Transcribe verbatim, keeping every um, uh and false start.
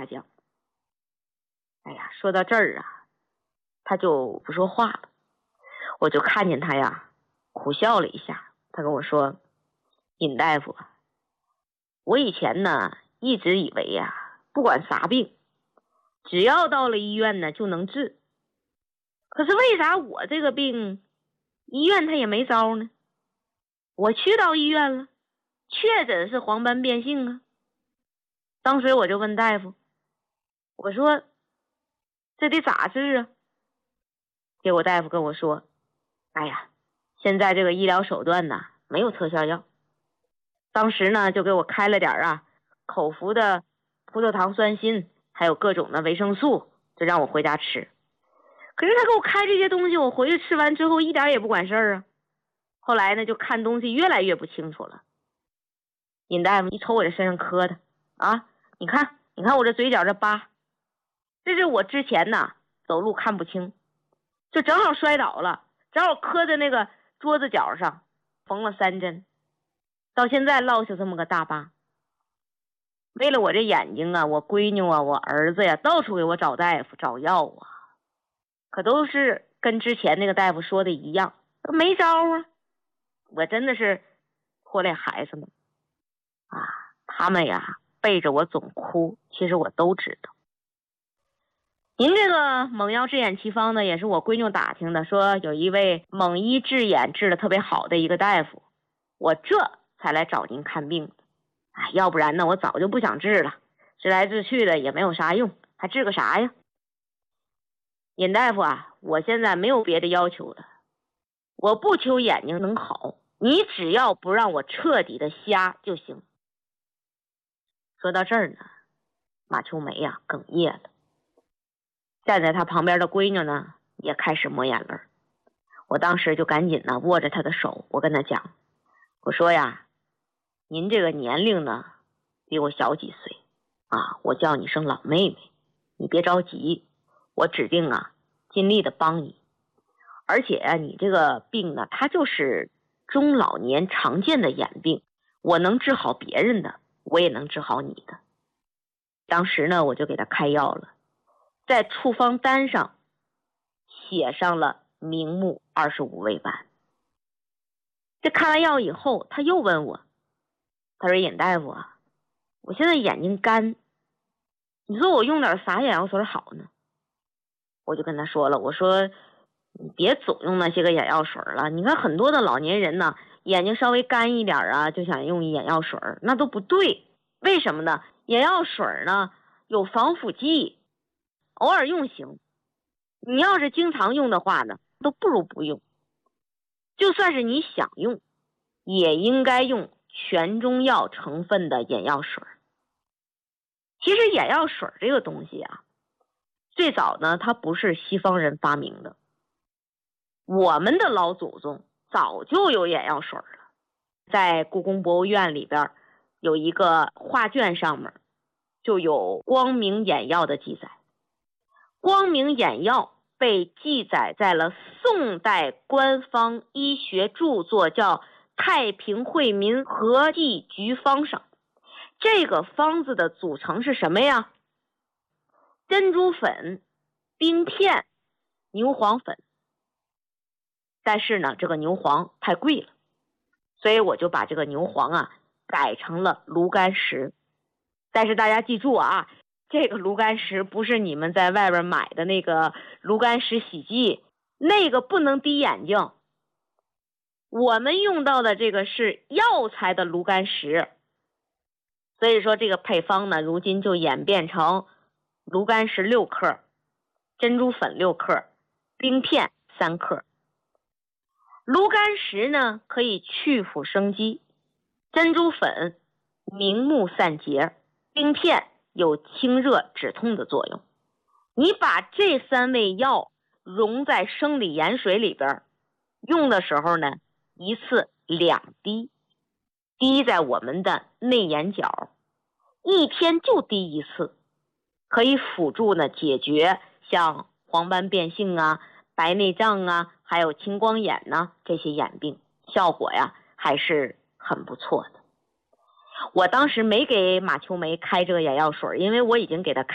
下降。哎呀，说到这儿啊，他就不说话了。我就看见他呀苦笑了一下，他跟我说，尹大夫，我以前呢一直以为呀，不管啥病，只要到了医院呢就能治。可是为啥我这个病医院他也没招呢？我去到医院了，确诊是黄斑变性啊。当时我就问大夫，我说这得咋治啊？结果大夫跟我说，哎呀，现在这个医疗手段呢没有特效药。当时呢就给我开了点啊口服的葡萄糖酸锌，还有各种的维生素，就让我回家吃。可是他给我开这些东西，我回去吃完之后一点也不管事儿啊。后来呢就看东西越来越不清楚了。尹大夫一瞅我这身上磕的啊，你看你看我这嘴角这疤，这是我之前呢走路看不清，就正好摔倒了，正好磕在那个桌子角上，缝了三针，到现在落下这么个大疤。为了我这眼睛啊，我闺女啊，我儿子呀，到处给我找大夫找药啊，可都是跟之前那个大夫说的一样，都没招啊。我真的是拖累孩子们啊，他们呀背着我总哭，其实我都知道。您这个蒙药治眼奇方呢，也是我闺女打听的，说有一位蒙医治眼治的特别好的一个大夫，我这才来找您看病的。哎，要不然呢我早就不想治了，治来治去的也没有啥用，还治个啥呀？尹大夫啊，我现在没有别的要求了，我不求眼睛能好，你只要不让我彻底的瞎就行。说到这儿呢，马秋梅呀、啊、哽咽了，站在他旁边的闺女呢也开始抹眼泪。我当时就赶紧呢握着她的手，我跟她讲，我说呀，您这个年龄呢比我小几岁啊，我叫你声老妹妹，你别着急，我指定啊尽力的帮你。而且啊你这个病呢，它就是中老年常见的眼病，我能治好别人的，我也能治好你的。当时呢我就给他开药了，在处方单上写上了明目二十五味丸。这开完药以后，他又问我，他说尹大夫啊，我现在眼睛干，你说我用点啥眼药水好呢？我就跟他说了，我说你别总用那些个眼药水了，你看很多的老年人呢眼睛稍微干一点啊就想用眼药水，那都不对。为什么呢？眼药水呢有防腐剂，偶尔用行，你要是经常用的话呢都不如不用。就算是你想用，也应该用全中药成分的眼药水。其实眼药水这个东西啊，最早呢它不是西方人发明的，我们的老祖宗早就有眼药水了。在故宫博物院里边有一个画卷，上面就有光明眼药的记载。光明眼药被记载在了宋代官方医学著作叫《太平惠民和剂局方》上。这个方子的组成是什么呀？珍珠粉、冰片、牛黄粉。但是呢这个牛黄太贵了，所以我就把这个牛黄啊改成了炉甘石。但是大家记住啊，这个炉甘石不是你们在外边买的那个炉甘石洗剂，那个不能滴眼睛。我们用到的这个是药材的炉甘石。所以说这个配方呢如今就演变成炉甘石六克，珍珠粉六克，冰片三克。炉甘石呢可以去腐生肌，珍珠粉明目散结，冰片有清热止痛的作用。你把这三味药溶在生理盐水里边，用的时候呢一次两滴，滴在我们的内眼角，一天就滴一次，可以辅助呢解决像黄斑变性啊、白内障啊，还有青光眼呢这些眼病，效果呀还是很不错的。我当时没给马秋梅开这个眼药水，因为我已经给她开